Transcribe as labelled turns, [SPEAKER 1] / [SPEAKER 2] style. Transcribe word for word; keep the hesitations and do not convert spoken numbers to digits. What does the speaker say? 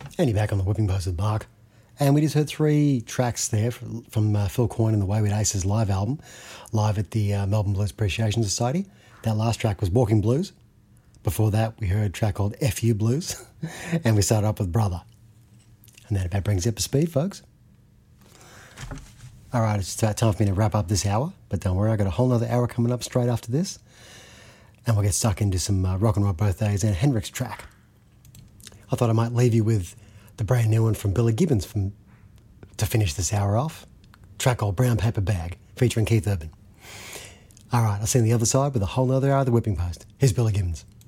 [SPEAKER 1] And you're back on the Whipping Post with Mark. And we just heard three tracks there from, from uh, Phil Coyne and the Wayward Aces live album, live at the uh, Melbourne Blues Appreciation Society. That last track was Walking Blues. Before that, we heard a track called F U Blues. And we started up with Brother. And that about brings you up to speed, folks. All right, it's about time for me to wrap up this hour. But don't worry, I've got a whole nother hour coming up straight after this. And we'll get stuck into some uh, rock and roll birthdays and Hendrix track. I thought I might leave you with the brand new one from Billy Gibbons from to finish this hour off. Track called Brown Paper Bag, featuring Keith Urban. All right, I'll see you on the other side with a whole nother hour of the Whipping Post. Here's Billy Gibbons.